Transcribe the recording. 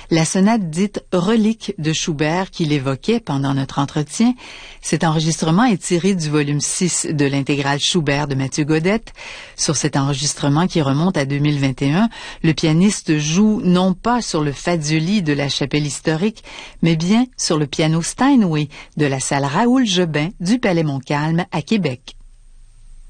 La sonate dite relique de Schubert qu'il évoquait pendant notre entretien, cet enregistrement est tiré du volume 6 de l'intégrale Schubert de Mathieu Godette. Sur cet enregistrement qui remonte à 2021, le pianiste joue non pas sur le Fazioli de la chapelle historique, mais bien sur le piano Steinway de la salle Raoul Jobin du Palais Montcalm à Québec.